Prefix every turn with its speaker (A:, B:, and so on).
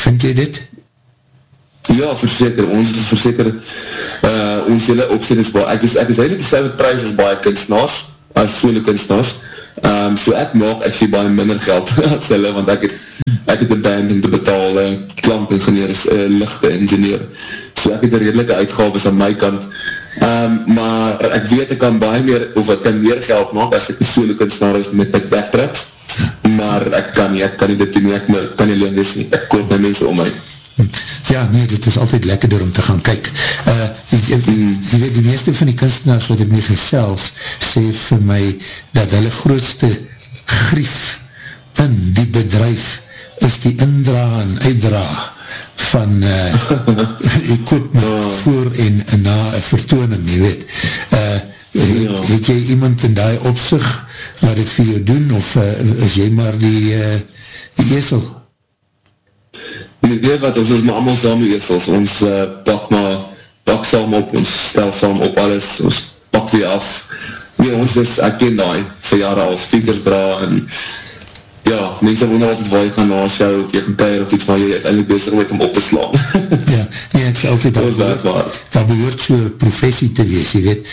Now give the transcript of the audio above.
A: Vind jy dit?
B: Ja, verseker, ons is verseker, ons hele opzet is baie, ek is eindelijk die selfde prijs as baie kunstenaars, as solo kunstenaars, so ek maak actually baie minder geld as hulle, want ek het een band om te betaal, klankingenieur is lichte ingenieur, so ek het een redelike uitgaves aan my kant, maar ek weet ek kan baie meer, of ek kan meer geld maak as ek een solo kunstenaar is met my backtraps, maar ek kan nie dit doen, ek kan nie alleen wees nie, ek koop my mense om my.
A: Ja, nee, dit is altyd lekkerder om te gaan kyk. Die meeste van die kunstenaars wat ek mee gesels, sê vir my dat hulle grootste grief in die bedryf is die indra en uitdra van equipment voor en na een vertooning, jy weet. Het jy iemand in die opzicht wat het vir jou doen, of is jy maar die esel?
B: Nee, weet wat, ons is maar allemaal saam esels, ons pak saam op, ons stel saam op alles, ons pak die af. Nee, ons is, ek ken die, vir jare al, speakers dra, en ja, mense wonder altyd waar jy gaan na show, of jy kan keir, of iets waar jy eindelijk bezig met om op te slaan.
A: Ja, nee, ek sê altyd, dat behoort so professie te wees, jy weet,